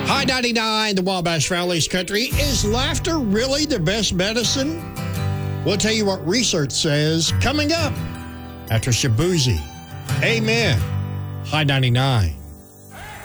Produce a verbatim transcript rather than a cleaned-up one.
High ninety-nine, the Wabash Valley's country. Is laughter really the best medicine? We'll tell you what research says coming up after Shaboozey. Amen. High ninety-nine.